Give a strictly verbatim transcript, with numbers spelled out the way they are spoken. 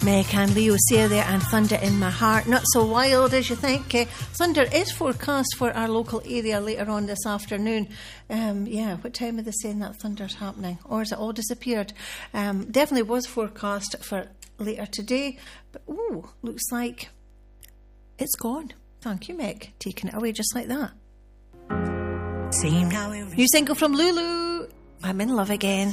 Meg and Leo Sayer there, and Thunder in My Heart. Not so wild as you think. Uh, thunder is forecast for our local area later on this afternoon. Um, yeah, what time are they saying that thunder's happening? Or has it all disappeared? Um, definitely was forecast for later today. But, ooh, looks like it's gone. Thank you, Meg. Taking it away just like that. New single from Lulu. I'm in love again.